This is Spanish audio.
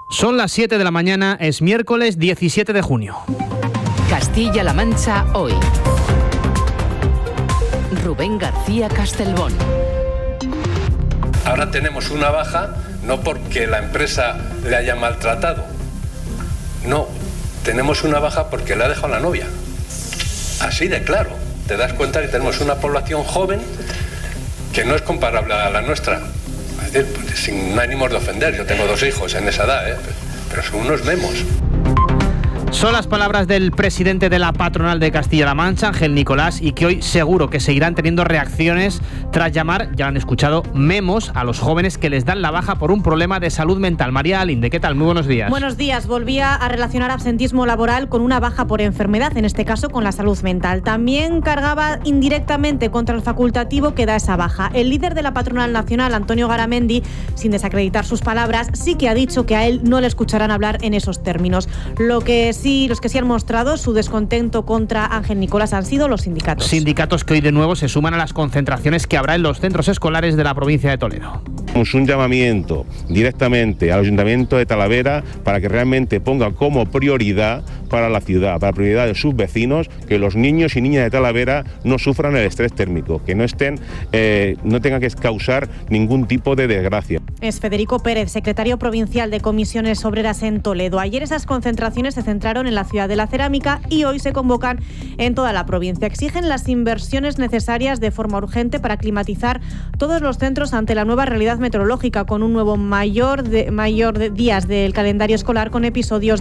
Son las 7 de la mañana, es miércoles 17 de junio. Castilla-La Mancha hoy. Rubén García Castelbón. Ahora tenemos una baja no porque la empresa le haya maltratado. No, tenemos una baja porque le ha dejado la novia. Así de claro. Te das cuenta que tenemos una población joven que no es comparable a la nuestra. Es decir, sin ánimos de ofender, yo tengo 2 hijos en esa edad, pero son unos memos. Son las palabras del presidente de la patronal de Castilla-La Mancha, Ángel Nicolás, y que hoy seguro que seguirán teniendo reacciones tras llamar, ya lo han escuchado, memos a los jóvenes que les dan la baja por un problema de salud mental. María Alinde, ¿qué tal? Muy buenos días. Buenos días. Volvía a relacionar absentismo laboral con una baja por enfermedad, en este caso con la salud mental. También cargaba indirectamente contra el facultativo que da esa baja. El líder de la patronal nacional, Antonio Garamendi, sin desacreditar sus palabras, sí que ha dicho que a él no le escucharán hablar en esos términos. Los que sí han mostrado su descontento contra Ángel Nicolás han sido los sindicatos. Sindicatos que hoy de nuevo se suman a las concentraciones que habrá en los centros escolares de la provincia de Toledo. Un llamamiento directamente al Ayuntamiento de Talavera para que realmente ponga como prioridad para la ciudad, para la prioridad de sus vecinos, que los niños y niñas de Talavera no sufran el estrés térmico, que no tengan que causar ningún tipo de desgracia. Es Federico Pérez, secretario provincial de Comisiones Obreras en Toledo. Ayer esas concentraciones se centraron en la ciudad de la cerámica y hoy se convocan en toda la provincia. Exigen las inversiones necesarias de forma urgente para climatizar todos los centros ante la nueva realidad meteorológica, con un nuevo mayor de días del calendario escolar con episodios